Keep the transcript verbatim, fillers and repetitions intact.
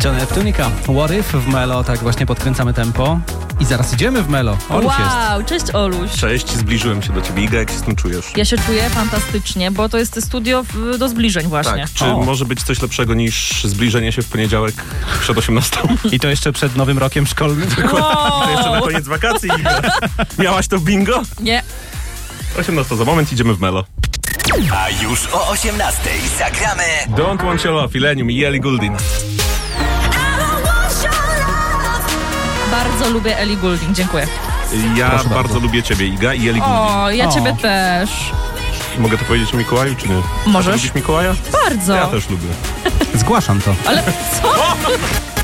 John Neptunica, What If w Melo, tak właśnie podkręcamy tempo. I zaraz idziemy w Melo. Oluś wow, jest. cześć Oluś. Cześć, zbliżyłem się do ciebie. Iga, jak się z tym czujesz? Ja się czuję fantastycznie, bo to jest studio w, do zbliżeń właśnie. Tak, czy O. może być coś lepszego niż zbliżenie się w poniedziałek przed osiemnastą? I to jeszcze przed nowym rokiem szkolnym. Wow. To jeszcze na koniec wakacji, Iga. Miałaś to w bingo? Nie. osiemnasta za moment, idziemy w Melo. A już o osiemnastej zagramy Don't Want Your Love, Illenium i Ellie Goulding. Bardzo lubię Ellie Goulding, dziękuję. Ja Proszę bardzo, bardzo. lubię ciebie, Iga, i Ellie Goulding. O, ja O. ciebie też. Mogę to powiedzieć o Mikołaju, czy nie? Możesz. A ty lubisz Mikołaja? Bardzo. Ja też lubię. Zgłaszam to. Ale co?